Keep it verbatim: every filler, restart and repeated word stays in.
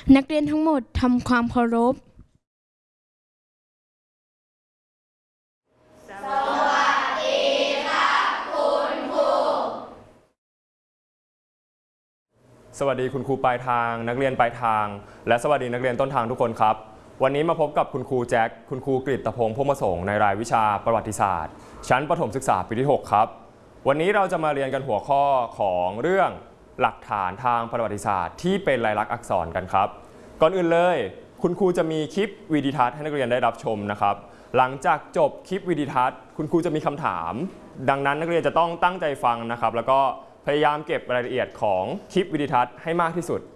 นักเรียนทั้งหมดทำความเคารพสวัสดีค่ะคุณครูสวัสดีคุณครูปลายทางนักเรียนปลายทางและสวัสดีนักเรียนต้นทางทุกคนครับวันนี้มาพบกับคุณครูแจ็คคุณครูกฤตพงษ์พงษ์ประสงค์ในรายวิชาประวัติศาสตร์ชั้นประถมศึกษาปีที่หกครับวันนี้เราจะมาเรียนกันหัวข้อของเรื่องหลักฐานทางประวัติศาสตร์ที่เป็นลายลักษณ์อักษรกันครับก่อนอื่นเลยคุณครูจะมีคลิปวิดีทัศน์ให้นักเรียนได้รับชมนะครับหลังจากจบคลิปวิดีทัศน์คุณครูจะมีคำถามดังนั้นนักเรียนจะต้องตั้งใจฟังนะครับแล้วก็พยายามเก็บรายละเอียดของคลิปวิดีทัศน์ให้มากที่สุด